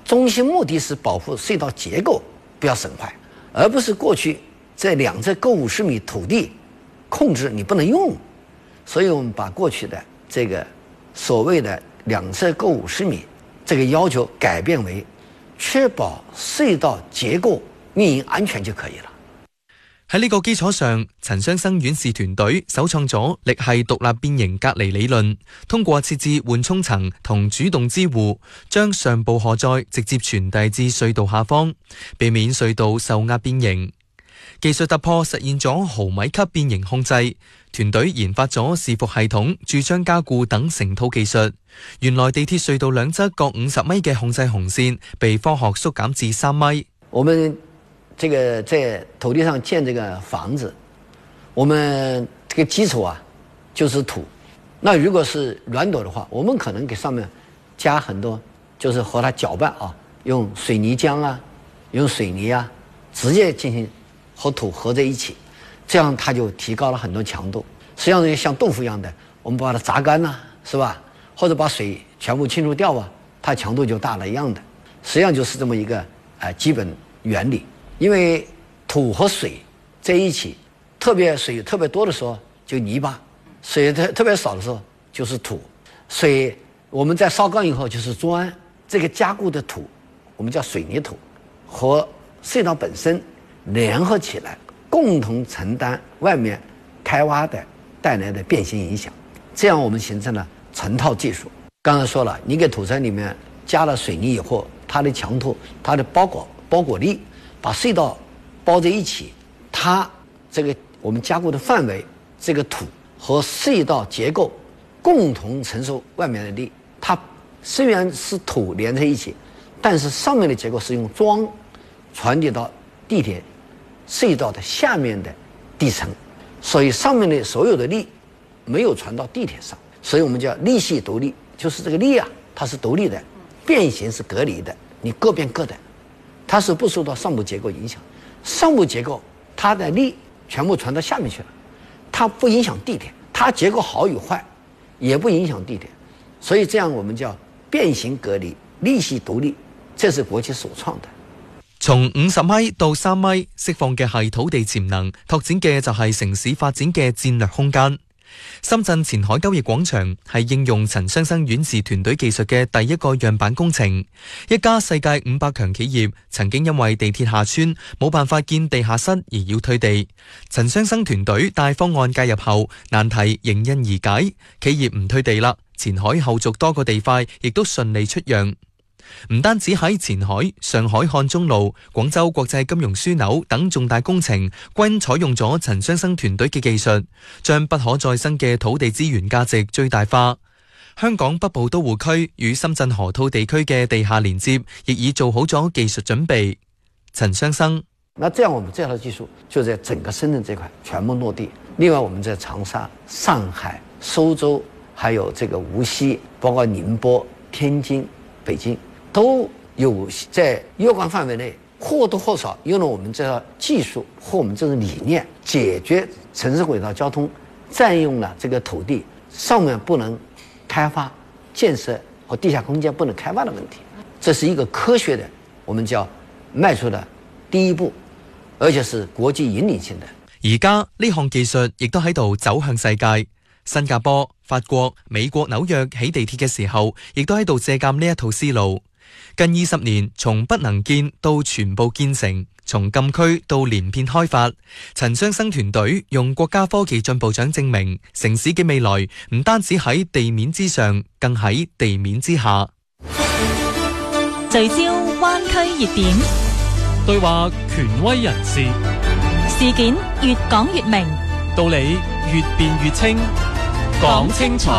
中心目的是保护隧道结构不要损坏，而不是过去这两侧各50米土地控制你不能用。所以我们把过去的这个所谓的两侧各50米这个要求改变为確保隧道結構運營安全就可以了。 喺呢個基礎上，陳雙生院士團隊首創咗力系獨立變形隔離理論，通過設置緩衝層同主動支護，將上部荷載直接傳遞至隧道下方，避免隧道受壓變形。技術突破實現咗毫米級變形控制，團隊研發咗伺服系統、注漿加固等成套技術。原來地鐵隧道兩側各50米嘅控制紅線被科學縮減至3米。 我們這個在土地上建這個房子，我們這個基礎啊就是土。那如果是軟土的話，我們可能給上面加很多，就是和它攪拌啊，用水泥漿啊，用水泥啊，直接進行和土合在一起，這樣它就提高了很多強度。實際上像豆腐一樣的，我們把它榨乾了，是吧？或者把水全部清除掉啊，它強度就大了一樣的。實際上就是這麼一個基本原理。因為土和水在一起，水特別多的時候就泥巴，水特別少的時候就是土。水我們在燒乾以後就是磚，這個加固的土我們叫水泥土，和隧道本身聯合起來，共同承擔外面開挖的帶來的變形影響。這樣我們形成了成套技術。剛才說了，你給土層裡面加了水泥以後，它的強度、它的包裹力，把隧道包在一起，它這個我們加固的範圍，這個土和隧道結構共同承受外面的力。它雖然是土連在一起，但是上面的結構是用樁傳遞到地鐵隧道的下面的地層，所以上面的所有的力沒有傳到地鐵上，所以我們叫力系獨立，就是這個力啊，它是獨立的，變形是隔離的，你各變各的。它是不受到上部結構影響，上部結構它的力全部傳到下面去了，它不影響地鐵，它結構好與壞也不影響地鐵，所以這樣我們叫變形隔離、力系獨立，這是國際首創的。 從50米到3米釋放嘅係土地潛能，拓展嘅就係城市發展嘅戰略空間。深圳前海交易廣場係應用陳雙生院士團隊技術嘅第一個樣板工程。一家世界500強企業曾經因為地鐵下穿冇辦法建地下室而要退地，陳雙生團隊帶方案介入後，難題迎刃而解，企業唔退地啦。前海後續多個地塊亦都順利出讓。唔單止喺前海、上海漢中路、廣州國際金融樞紐等重大工程均採用咗陳雙生團隊嘅技術，將不可再生嘅土地資源價值最大化。香港北部都會區與深圳河套地區嘅地下連接亦已做好咗技術準備。陳雙生， 那這樣我們這套技術就在整個深圳這塊全部落地。另外我們在長沙、上海、蘇州，還有這個無錫，包括寧波、天津、北京，都有在若干範圍內或多或少用了我們這套技術或我們這種理念，解決城市軌道交通佔用了這個土地上面不能開發建設和地下空間不能開發的問題。這是一個科學的，我們叫邁出的第一步，而且是國際引領性的。 而家呢項技術亦都喺度走向世界。新加坡、法國、美國紐約起地鐵嘅時候，亦都喺度借鑑呢一套思路。近20年，從不能建到全部建成，從禁區到連片開發，陳雙生團隊用國家科技進步獎證明，城市嘅未來唔單止喺地面之上，更喺地面之下。 聚焦灣區熱點， 對話權威人士， 事件越講越明， 道理越辯越清，講清楚。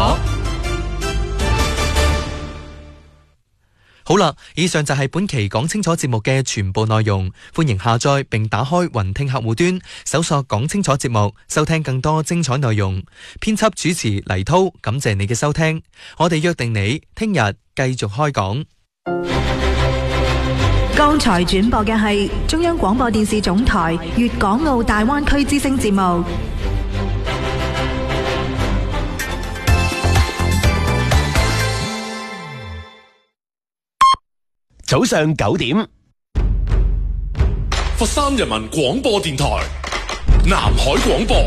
好啦，以上就係本期講清楚節目嘅全部內容。歡迎下載並打開雲聽客戶端，搜索講清楚節目，收聽更多精彩內容。編輯主持黎濤，感謝你嘅收聽。我哋約定你聽日繼續開講。 剛才轉播嘅係中央廣播電視總台粵港澳大灣區之聲節目。 早上9點。 佛山人民廣播電台南海廣播。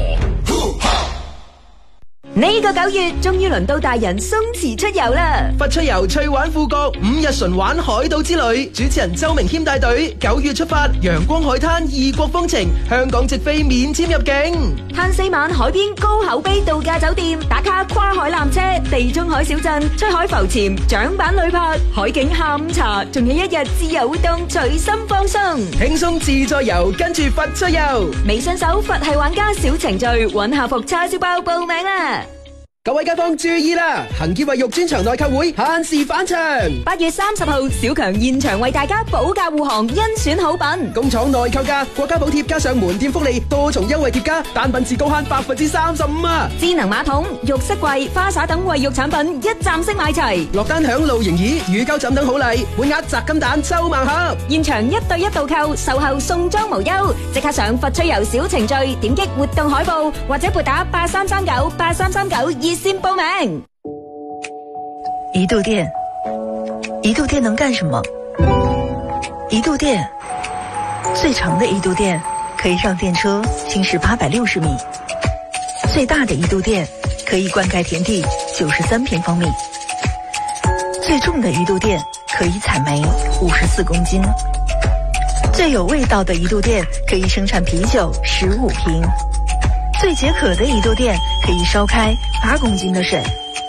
呢個9月終於輪到大人鬆弛出遊啦！ 佛出遊趣玩富國5日純玩海島之旅，主持人周明謙帶隊9月出發，陽光海灘異國風情，香港直飛免簽入境， 攤4晚海邊高口碑度假酒店，打卡跨海纜車、地中海小鎮、出海浮潛、槳板旅拍、海景下午茶，仲有1日自由活動，隨心放鬆， 輕鬆自在遊，跟住佛出遊。 微信搜佛系玩家小程序，揾下服叉燒包報名啦！ 各位街坊注意啦！恒潔衛浴專場內購會限時返場 ，8月30號，小強現場為大家保駕護航，甄選好品。 工廠內購價，國家補貼加上門店福利，多重優惠疊加，單品至高慳35%啊！ 智能馬桶、浴室櫃、花灑等衛浴產品一站式買齊， 落單享露營椅、乳膠枕等好禮，滿額砸金蛋收盲盒。 現場1對1導購，售後送裝無憂，即刻上佛趣遊小程序，點擊活動海報或者撥打83398339先報名。 一度電，一度電能幹什麼？一度電，最長的一度電可以讓電車行駛860米，最大的一度電可以灌溉田地93平方米，最重的一度電可以採煤54公斤，最有味道的一度電可以生產啤酒15瓶，最解渴的一度電可以燒開8公斤的水。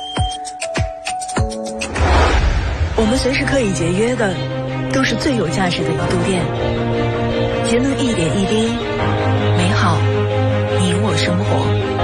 我們隨時可以節約的都是最有價值的一度電，節能一點一滴，美好你我生活。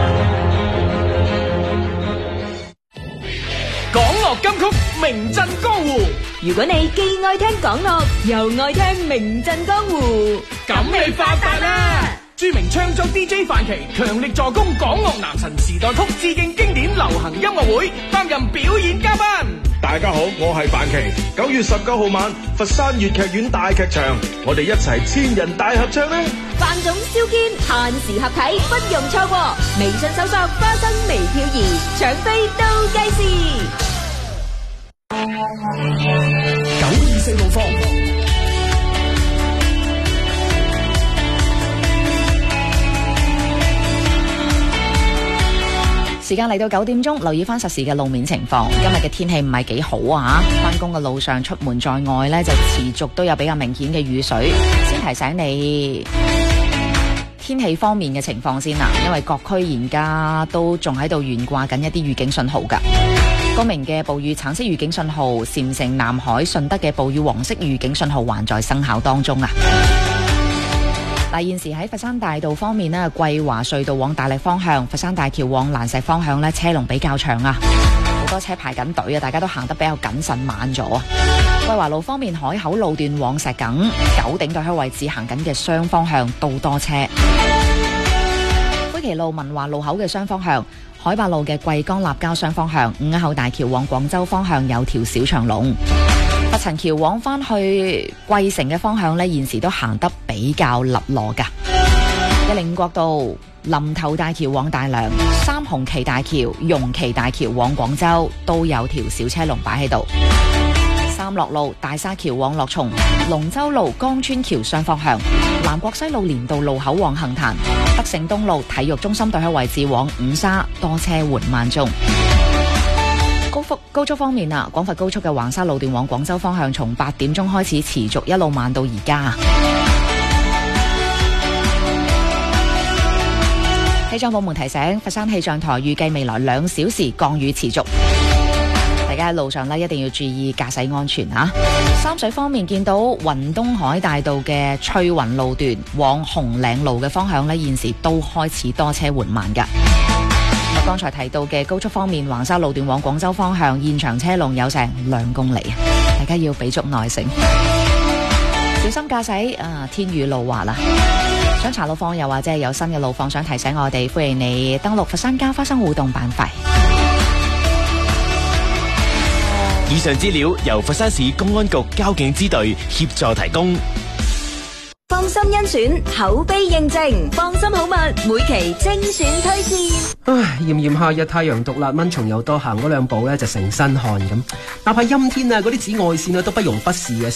港樂金曲名震江湖， 如果你既愛聽港樂又愛聽名震江湖， 咁你發達啦！著名唱作 DJ 范琪強力助攻港樂男神時代曲致敬經典流行音樂會，擔任表演嘉賓。 大家好，我係范琪。9月19號晚，佛山粵劇院大劇場，我哋一齊千人大合唱啦！ 范總、蕭堅限時合體，不容錯過。微信搜索花生微漂移，搶飛都計時。 924路況。 時間嚟到9點鐘，留意翻實時嘅路面情況。今日嘅天氣唔係幾好啊，翻工嘅路上出門在外呢，就持續都有比較明顯嘅雨水。先提醒你天氣方面嘅情況先啦，因為各區而家都仲喺度懸掛緊一啲預警信號㗎。高明嘅暴雨橙色預警信號，禪城、南海、順德嘅暴雨黃色預警信號還在生效當中啊。現時喺佛山大道方面呢，桂華隧道往大瀝方向、佛山大橋往蘭石方向呢，車龍比較長啊，好多車排緊隊啊，大家都行得比較謹慎慢咗啊。桂華路方面，海口路段往石碣、九鼎對開位置行緊嘅雙方向都多車。灰旗路文華路口嘅雙方向，海八路嘅桂江立交雙方向，五口大橋往廣州方向有條小長龍。佛陳橋往返去桂城嘅方向呢，現時都行得比較利落噶。105國道林頭大橋往大良、三紅旗大橋、容旗大橋往廣州都有條小車龍擺喺度。三樂路大沙橋往樂松、龍洲路江村橋雙方向、南國西路連道路口往杏壇、德勝東路體育中心對開位置往五沙多車緩慢中。高速方面啊，廣佛高速嘅橫沙路段往廣州方向，從8點鐘開始持續一路慢到而家。氣象部門提醒，佛山氣象台預計未來2小時降雨持續，大家喺路上呢一定要注意駕駛安全啊！三水方面見到雲東海大道嘅翠雲路段往紅嶺路嘅方向呢，現時都開始多車緩慢㗎。剛才提到嘅高速方面，橫沙路段往廣州方向現場車龍有成2公里，大家要俾足耐性，小心駕駛啊！天雨路滑啦，想查路況又或者係有新嘅路況想提醒我哋，歡迎你登錄佛山交花生互動板塊。 以上資料由佛山市公安局交警支隊協助提供。 放心甄選，口碑認證，放心好物，每期精選推薦。 唉，炎炎夏日太陽毒辣，蚊蟲又多，行嗰2步咧就成身汗咁。哪怕陰天啊，嗰啲紫外線啊都不容忽視嘅。